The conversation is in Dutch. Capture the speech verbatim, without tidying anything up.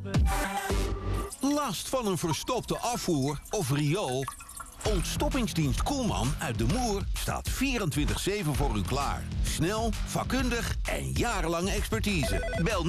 Last van een verstopte afvoer of riool? Ontstoppingsdienst Koelman uit De Moer staat vierentwintig zeven voor u klaar. Snel, vakkundig en jarenlange expertise. Bel